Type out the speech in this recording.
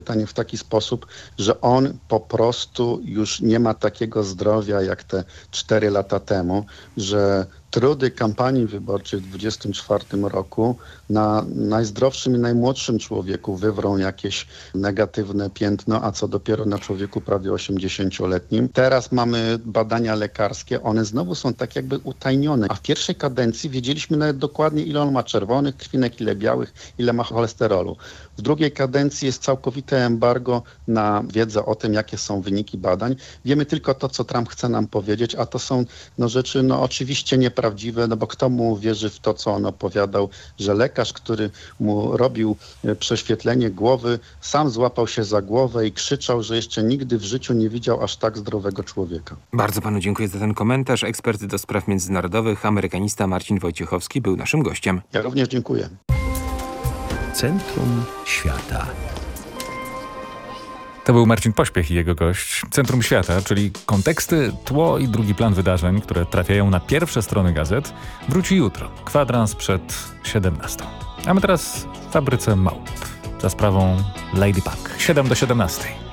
pytanie w taki sposób, że on po prostu już nie ma takiego zdrowia jak te 4 lata temu, że trudy kampanii wyborczej w 2024 roku na najzdrowszym i najmłodszym człowieku wywrą jakieś negatywne piętno, a co dopiero na człowieku prawie 80-letnim. Teraz mamy badania lekarskie, one znowu są tak jakby utajnione, a w pierwszej kadencji wiedzieliśmy nawet dokładnie, ile on ma czerwonych krwinek, ile białych, ile ma cholesterolu. W drugiej kadencji jest całkowite embargo na wiedzę o tym, jakie są wyniki badań. Wiemy tylko to, co Trump chce nam powiedzieć, a to są rzeczy oczywiście nieprawdziwe, bo kto mu wierzy w to, co on opowiadał, że lekarz, który mu robił prześwietlenie głowy, sam złapał się za głowę i krzyczał, że jeszcze nigdy w życiu nie widział aż tak zdrowego człowieka. Bardzo panu dziękuję za ten komentarz. Ekspert do spraw międzynarodowych, amerykanista Marcin Wojciechowski był naszym gościem. Ja również dziękuję. Centrum Świata. To był Marcin Pośpiech i jego gość. Centrum Świata, czyli konteksty, tło i drugi plan wydarzeń, które trafiają na pierwsze strony gazet, wróci jutro, kwadrans przed 17. A my teraz w fabryce małp za sprawą Lady Punk. 7 do 17.